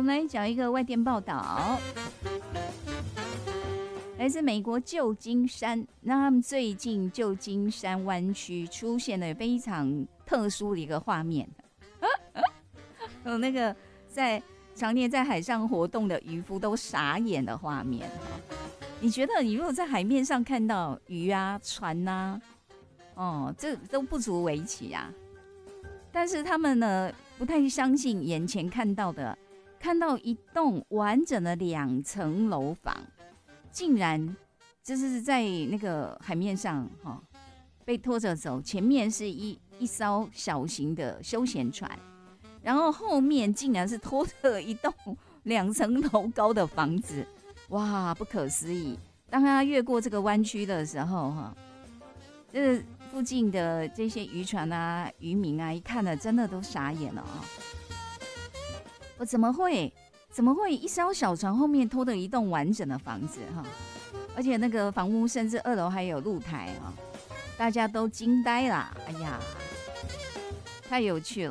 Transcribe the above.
我们来讲一个外电报道，来自美国旧金山。那他们最近旧金山湾区出现了非常特殊的一个画面，有那个常年在海上活动的渔夫都傻眼的画面。你觉得你如果在海面上看到鱼啊、船啊，这都不足为奇啊。但是他们呢，不太相信眼前看到一栋完整的2层楼房，竟然就是在那个海面上被拖着走，前面是一艘小型的休闲船，然后后面竟然是拖着一栋2层楼高的房子。哇，不可思议！当他越过这个湾区的时候，这附近的这些渔船啊、渔民啊，一看了真的都傻眼了我怎么会一艘小船后面拖着一栋完整的房子而且那个房屋甚至2楼还有露台大家都惊呆了。哎呀，太有趣了。